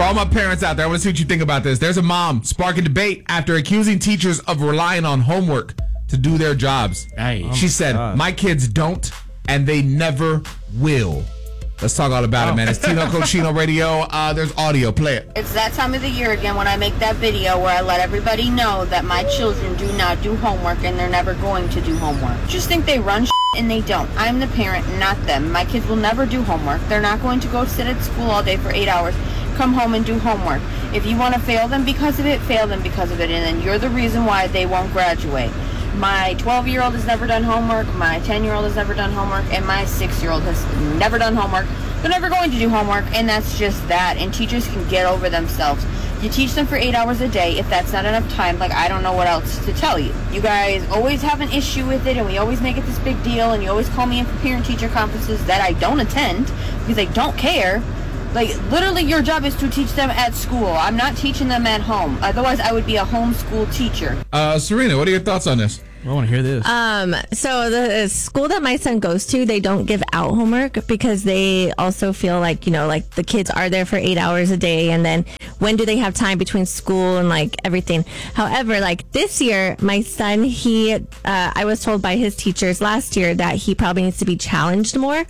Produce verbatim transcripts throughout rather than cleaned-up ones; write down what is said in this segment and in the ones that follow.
For all my parents out there, I want to see what you think about this. There's a mom sparking debate after accusing teachers of relying on homework to do their jobs. Hey. She said, God. my kids don't, and they never will. Let's talk all about Oh. it, man. It's Tino Cochino Radio. Uh, there's audio. Play it. It's that time of the year again when I make that video where I let everybody know that my children do not do homework and they're never going to do homework. Just think they run shit and they don't. I'm the parent, not them. My kids will never do homework. They're not going to go sit at school all day for eight hours, come home and do homework. If you want to fail them because of it, fail them because of it, and then you're the reason why they won't graduate. My twelve-year-old has never done homework, my ten-year-old has never done homework, and my six-year-old has never done homework. They're never going to do homework, and that's just that. And teachers can get over themselves. You teach them for eight hours a day. If that's not enough time, like, I don't know what else to tell you. You guys always have an issue with it, and we always make it this big deal, and you always call me in for parent-teacher conferences that I don't attend because I don't care. Like, literally, your job is to teach them at school. I'm not teaching them at home. Otherwise, I would be a homeschool teacher. Uh, Serena, what are your thoughts on this? I want to hear this. Um, so the school that my son goes to, they don't give out homework because they also feel like, you know, like the kids are there for eight hours a day. And then when do they have time between school and like everything? However, like this year, my son, he, uh, I was told by his teachers last year that he probably needs to be challenged more.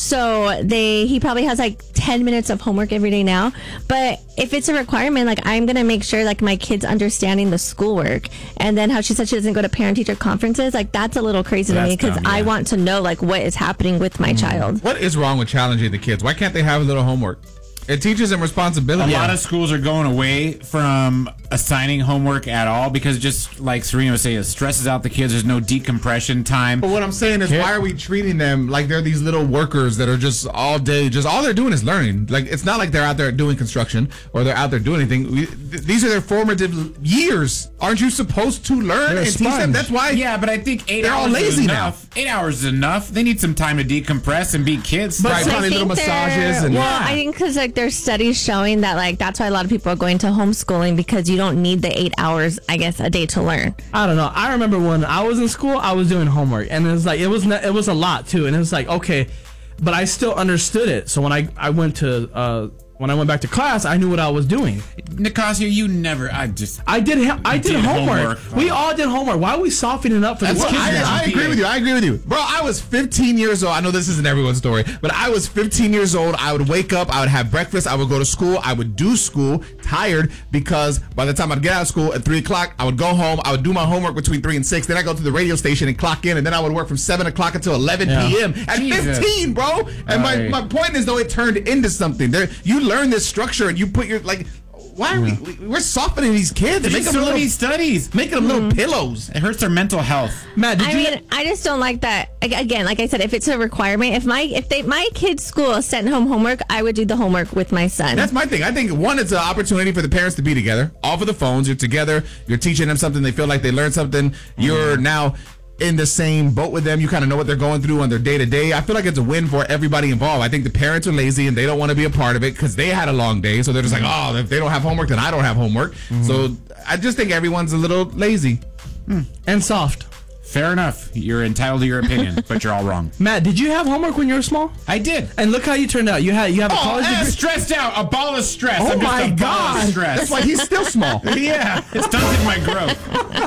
So they, he probably has like ten minutes of homework every day now. But if it's a requirement, like I'm going to make sure like my kid's understanding the schoolwork. And then how she said she doesn't go to parent teacher conferences, like that's a little crazy to That's me because dumb, I yeah. want to know like what is happening with my child. What is wrong with challenging the kids? Why can't they have a little homework? It teaches them responsibility. A lot of schools are going away from assigning homework at all because, just like Serena was saying, it stresses out the kids. There's no decompression time. But what I'm saying is, why are we treating them like they're these little workers that are just all day, just all they're doing is learning? Like, it's not like they're out there doing construction or they're out there doing anything. We, th- these are their formative years. Aren't you supposed to learn They're a and teach them? sponge. That's why. Yeah, but I think eight They're all hours lazy is now. enough. Eight hours is enough. They need some time to decompress and be kids. Right, So I probably little think they're- massages and- well, Yeah. I think because like there's studies showing that like that's why a lot of people are going to homeschooling because you don't need the eight hours, I guess, a day to learn. I don't know. I remember when I was in school, I was doing homework, and it was like it was not, it was a lot too, and it was like okay, but I still understood it. So when I I went to uh, when I went back to class, I knew what I was doing. Nicasia, you never. I just. I did ha- I did, did homework. homework. We all did homework. Why are we softening up for the Well, kids I, now? I agree with you. I agree with you. Bro, I was fifteen years old. I know this isn't everyone's story, but I was fifteen years old. I would wake up, I would have breakfast, I would go to school, I would do school, tired, because by the time I'd get out of school at three o'clock, I would go home, I would do my homework between three and six, then I go to the radio station and clock in, and then I would work from seven o'clock until eleven Yeah. p.m. at Jesus. fifteen, bro. And Right. my, my point is, though, it turned into something. There, you learn this structure, and you put your, like, why are we, we, we're softening these kids and There's making so them many little, studies. making them little pillows. It hurts their mental health. Matt, did I you? mean, I just don't like that. Ag- Again, like I said, if it's a requirement, if my if they my kid's school sent home homework, I would do the homework with my son. That's my thing. I think, one, it's an opportunity for the parents to be together. Off of the phones, you're together. You're teaching them something. They feel like they learned something. You're now in the same boat with them. You kind of know what they're going through on their day to day. I feel like it's a win for everybody involved. I think the parents are lazy and they don't want to be a part of it because they had a long day. So they're just like, oh, if they don't have homework, then I don't have homework. So I just think everyone's a little lazy. and soft. Fair enough. You're entitled to your opinion, but you're all wrong. Matt, did you have homework when you were small? I did. And look how you turned out. You had you have a Oh, college eh, degree. stressed out. A ball of stress. Oh I'm just my a ball God. of stress. That's why he's still small. Yeah, it's stunted my growth.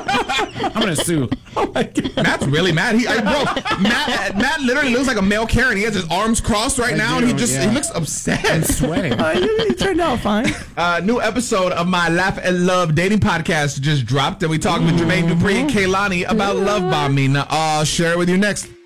I'm gonna sue. Oh my God. Matt's really mad. He, I, bro, Matt, Matt literally looks like a male Karen. He has his arms crossed right I now, do, and he just yeah. he looks upset. And sweating. Uh, you, you turned out fine. Uh, new episode of my Laugh and Love dating podcast just dropped, and we talked with Jermaine Dupri and Kaylani about love bombing. I'll share it with you next.